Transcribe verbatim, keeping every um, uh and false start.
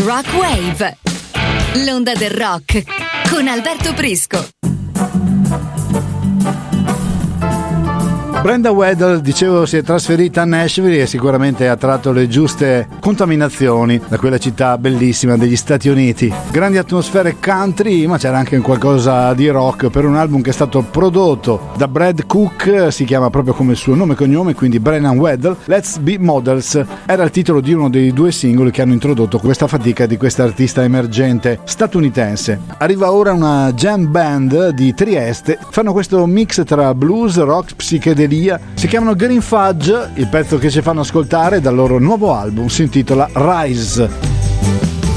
Rock Wave, l'onda del rock con Alberto Prisco. Brenda Weddle, dicevo, si è trasferita a Nashville e sicuramente ha tratto le giuste contaminazioni da quella città bellissima degli Stati Uniti. Grandi atmosfere country, ma c'era anche qualcosa di rock per un album che è stato prodotto da Brad Cook, si chiama proprio come il suo nome e cognome, quindi Brennan Weddle. Let's Be Models era il titolo di uno dei due singoli che hanno introdotto questa fatica di questa artista emergente statunitense. Arriva ora una jam band di Trieste, fanno questo mix tra blues, rock, psichedelia. Si chiamano Green Fudge, il pezzo che ci fanno ascoltare dal loro nuovo album si intitola Rise.